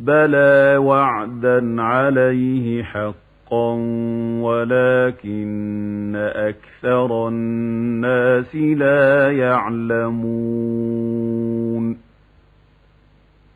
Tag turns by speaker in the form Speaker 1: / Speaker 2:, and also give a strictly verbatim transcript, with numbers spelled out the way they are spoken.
Speaker 1: بلى وعدا عليه حقا ولكن أكثر الناس لا يعلمون